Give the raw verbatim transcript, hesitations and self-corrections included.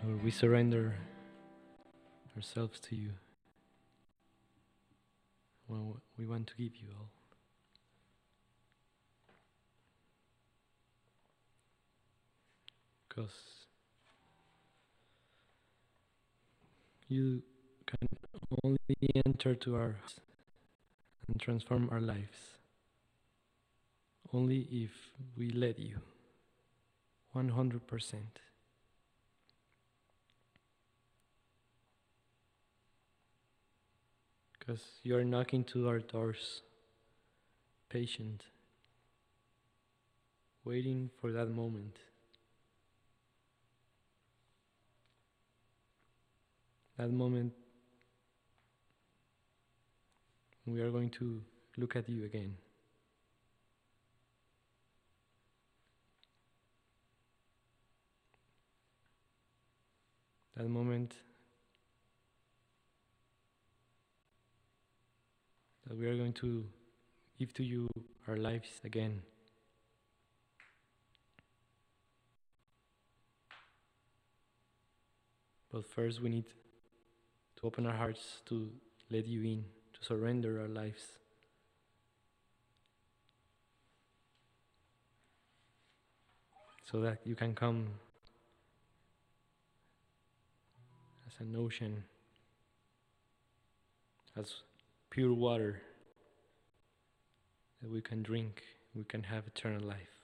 Lord, we surrender ourselves to you. Well, we want to give you all. Because you can only enter to our hearts and transform our lives only if we let you one hundred percent. Because you are knocking to our doors, patient, waiting for that moment. That moment we are going to look at you again. That moment that we are going to give to you our lives again. But first we need to open our hearts to let you in, to surrender our lives. So that you can come as an ocean, as pure water that we can drink, we can have eternal life.